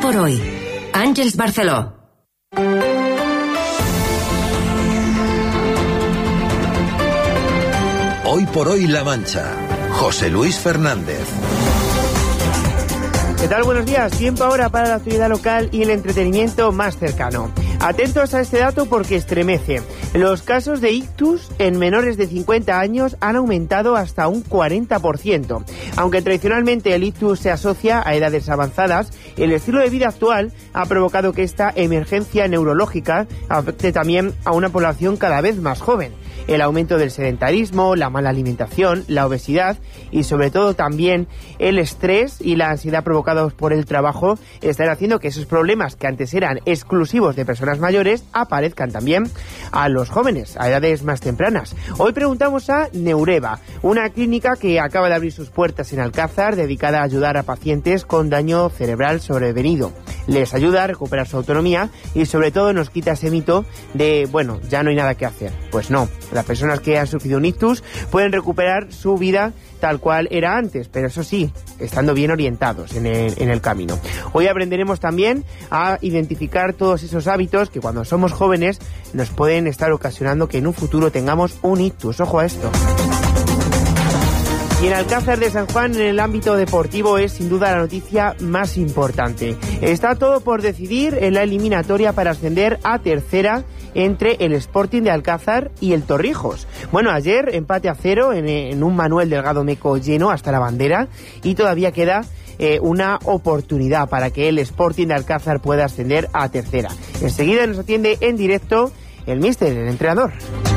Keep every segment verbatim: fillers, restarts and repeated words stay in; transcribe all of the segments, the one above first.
por hoy. Àngels Barceló. Hoy por hoy La Mancha. José Luis Fernández. ¿Qué tal? Buenos días. Tiempo ahora para la actividad local y el entretenimiento más cercano. Atentos a este dato porque estremece. Los casos de ictus en menores de cincuenta años han aumentado hasta un cuarenta por ciento. Aunque tradicionalmente el ictus se asocia a edades avanzadas, el estilo de vida actual ha provocado que esta emergencia neurológica afecte también a una población cada vez más joven. El aumento del sedentarismo, la mala alimentación, la obesidad y sobre todo también el estrés y la ansiedad provocados por el trabajo están haciendo que esos problemas que antes eran exclusivos de personas mayores aparezcan también a los jóvenes, a edades más tempranas. Hoy preguntamos a Neureva, una clínica que acaba de abrir sus puertas en Alcázar dedicada a ayudar a pacientes con daño cerebral sobrevenido. Les ayuda a recuperar su autonomía y sobre todo nos quita ese mito de, bueno, ya no hay nada que hacer. Pues no. Las personas que han sufrido un ictus pueden recuperar su vida tal cual era antes, pero eso sí, estando bien orientados en el, en el camino. Hoy aprenderemos también a identificar todos esos hábitos que cuando somos jóvenes nos pueden estar ocasionando que en un futuro tengamos un ictus. Ojo a esto. Y en Alcázar de San Juan, en el ámbito deportivo, es sin duda la noticia más importante. Está todo por decidir en la eliminatoria para ascender a tercera entre el Sporting de Alcázar y el Torrijos. Bueno, ayer empate a cero en, en un Manuel Delgado Meco lleno hasta la bandera y todavía queda eh, una oportunidad para que el Sporting de Alcázar pueda ascender a tercera. Enseguida nos atiende en directo el míster, el entrenador.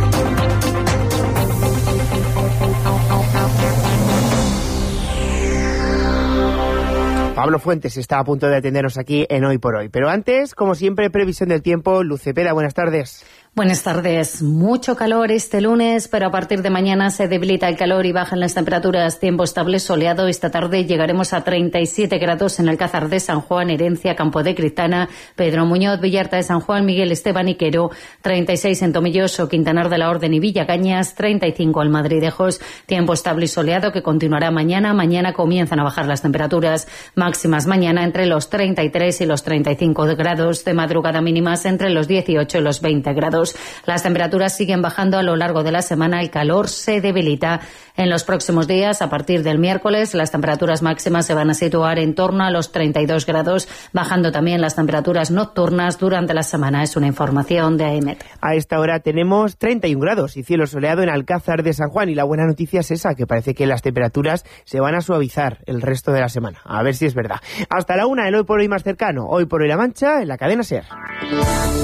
Pablo Fuentes está a punto de atendernos aquí en Hoy por Hoy. Pero antes, como siempre, previsión del tiempo. Luz Cepeda, buenas tardes. Buenas tardes. Mucho calor este lunes, pero a partir de mañana se debilita el calor y bajan las temperaturas. Tiempo estable, soleado. Esta tarde llegaremos a treinta y siete grados en Alcázar de San Juan, Herencia, Campo de Cristana, Pedro Muñoz, Villarta de San Juan, Miguel Esteban y Quero, treinta y seis en Tomelloso, Quintanar de la Orden y Villacañas, treinta y cinco en Madridejos. Tiempo estable y soleado que continuará mañana. Mañana comienzan a bajar las temperaturas máximas mañana entre los treinta y tres y los treinta y cinco grados. De madrugada mínimas entre los dieciocho y los veinte grados. Las temperaturas siguen bajando a lo largo de la semana. El calor se debilita en los próximos días. A partir del miércoles, las temperaturas máximas se van a situar en torno a los treinta y dos grados, bajando también las temperaturas nocturnas durante la semana. Es una información de A E M E T. A esta hora tenemos treinta y un grados y cielo soleado en Alcázar de San Juan. Y la buena noticia es esa, que parece que las temperaturas se van a suavizar el resto de la semana. A ver si es verdad. Hasta la una, el Hoy por Hoy más cercano. Hoy por Hoy La Mancha, en la cadena SER.